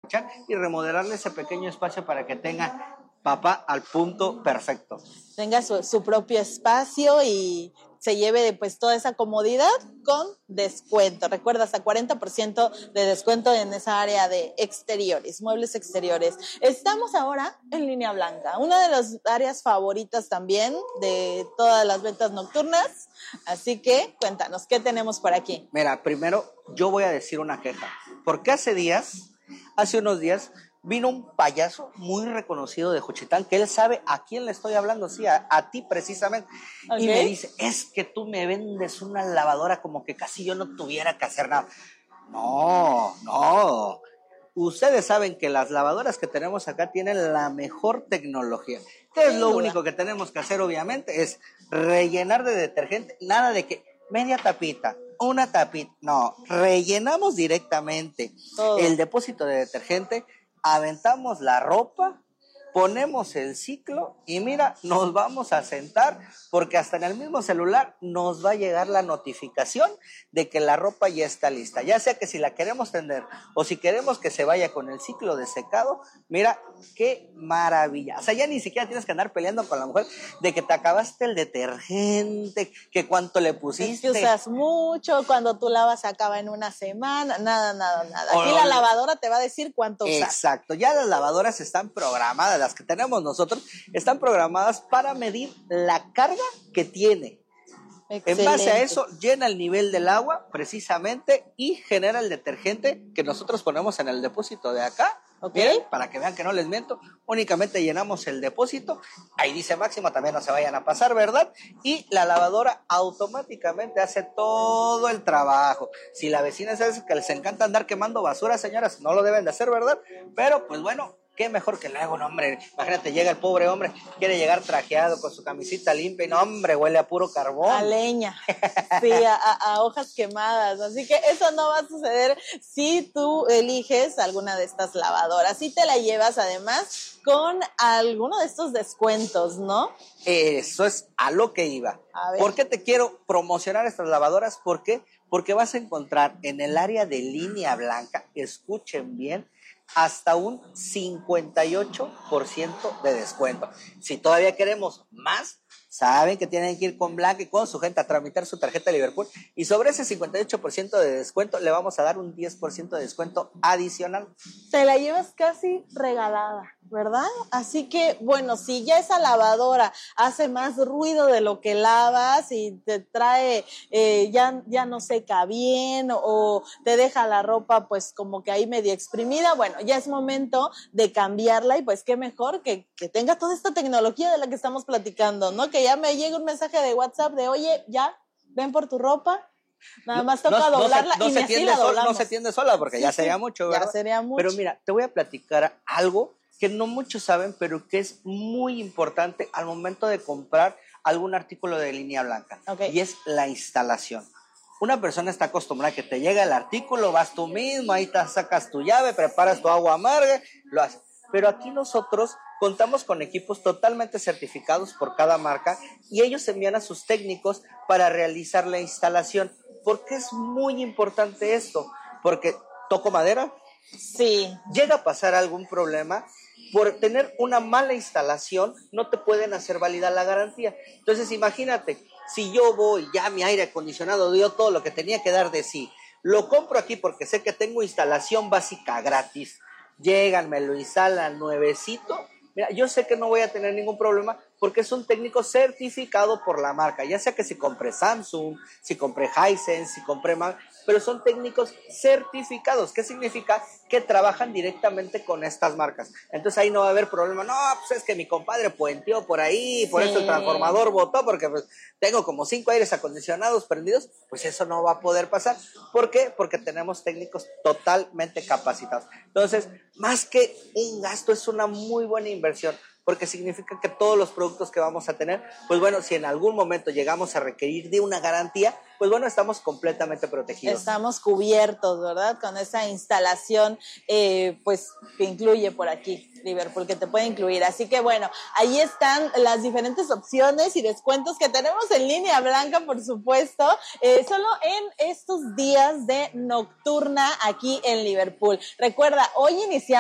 aprovechar y remodelarle ese pequeño espacio para que tenga papá al punto perfecto. Tenga su propio espacio y se lleve pues toda esa comodidad con descuento. Recuerda, hasta 40% de descuento en esa área de exteriores, muebles exteriores. Estamos ahora en Línea Blanca, una de las áreas favoritas también de todas las ventas nocturnas. Así que cuéntanos, ¿qué tenemos por aquí? Mira, primero yo voy a decir una queja, porque hace unos días, vino un payaso muy reconocido de Juchitán, que él sabe a quién le estoy hablando, sí, a ti precisamente. Okay. Y me dice, es que tú me vendes una lavadora como que casi yo no tuviera que hacer nada. No. Ustedes saben que las lavadoras que tenemos acá tienen la mejor tecnología. ¿Qué es lo único que tenemos que hacer, obviamente? Es rellenar de detergente, nada de que media tapita, una tapita. No, rellenamos directamente el depósito de detergente, aventamos la ropa, ponemos el ciclo y mira, nos vamos a sentar porque hasta en el mismo celular nos va a llegar la notificación de que la ropa ya está lista. Ya sea que si la queremos tender o si queremos que se vaya con el ciclo de secado, mira, qué maravilla. O sea, ya ni siquiera tienes que andar peleando con la mujer de que te acabaste el detergente, que cuánto le pusiste. Es que usas mucho, cuando tú lavas acaba en una semana, nada. Aquí la lavadora te va a decir cuánto usas. Exacto, ya las lavadoras están programadas, las que tenemos nosotros están programadas para medir la carga que tiene. Excelente. En base a eso llena el nivel del agua precisamente y genera el detergente que nosotros ponemos en el depósito de acá. Okay. Miren, para que vean que no les miento, únicamente llenamos el depósito, ahí dice máximo, también no se vayan a pasar, ¿verdad? Y la lavadora automáticamente hace todo el trabajo. Si la vecina es que les encanta andar quemando basura, señoras, no lo deben de hacer, ¿verdad? Pero pues bueno, qué mejor que luego, no, hombre, imagínate, llega el pobre hombre, quiere llegar trajeado con su camisita limpia y no, hombre, huele a puro carbón. A leña, sí, a hojas quemadas, así que eso no va a suceder si tú eliges alguna de estas lavadoras, si te la llevas además con alguno de estos descuentos, ¿no? Eso es a lo que iba. ¿Por qué te quiero promocionar estas lavadoras? ¿Por qué? Porque vas a encontrar en el área de Línea Blanca, escuchen bien, hasta un 58% de descuento. Si todavía queremos más, saben que tienen que ir con Blanca y con su gente a tramitar su tarjeta de Liverpool y sobre ese 58% de descuento le vamos a dar un 10% de descuento adicional. Te la llevas casi regalada, ¿verdad? Así que, bueno, si ya esa lavadora hace más ruido de lo que lavas y te trae, ya no seca bien o te deja la ropa pues como que ahí medio exprimida, bueno, ya es momento de cambiarla y pues qué mejor que tenga toda esta tecnología de la que estamos platicando, ¿no? Que ya me llega un mensaje de WhatsApp de, oye, ya, ven por tu ropa. Nada más toca doblarla y así la doblamos. No se tiende sola porque sí, ya sería mucho, ¿verdad? Ya sería mucho. Pero mira, te voy a platicar algo que no muchos saben, pero que es muy importante al momento de comprar algún artículo de Línea Blanca. Okay. Y es la instalación. Una persona está acostumbrada a que te llega el artículo, vas tú mismo, ahí te sacas tu llave, preparas tu agua amarga, lo haces. Pero aquí nosotros contamos con equipos totalmente certificados por cada marca y ellos envían a sus técnicos para realizar la instalación. ¿Por qué es muy importante esto? Porque, ¿toco madera? Sí. Llega a pasar algún problema, por tener una mala instalación no te pueden hacer válida la garantía. Entonces imagínate, si yo voy, ya mi aire acondicionado dio todo lo que tenía que dar de sí, lo compro aquí porque sé que tengo instalación básica gratis, llegan, me lo instalan nuevecito, mira, yo sé que no voy a tener ningún problema porque es un técnico certificado por la marca, ya sea que si compré Samsung, si compré Hisense, si compré Mac, pero son técnicos certificados. ¿Qué significa? Que trabajan directamente con estas marcas. Entonces ahí no va a haber problema. No, pues es que mi compadre puenteó por ahí, por eso el transformador botó, porque pues tengo como 5 aires acondicionados prendidos, pues eso no va a poder pasar. ¿Por qué? Porque tenemos técnicos totalmente capacitados. Entonces, más que un gasto, es una muy buena inversión, porque significa que todos los productos que vamos a tener, pues bueno, si en algún momento llegamos a requerir de una garantía, pues bueno, estamos completamente protegidos. Estamos cubiertos, ¿verdad? Con esa instalación, pues, que incluye por aquí Liverpool, que te puede incluir. Así que bueno, ahí están las diferentes opciones y descuentos que tenemos en Línea Blanca, por supuesto, solo en estos días de nocturna aquí en Liverpool. Recuerda, hoy iniciamos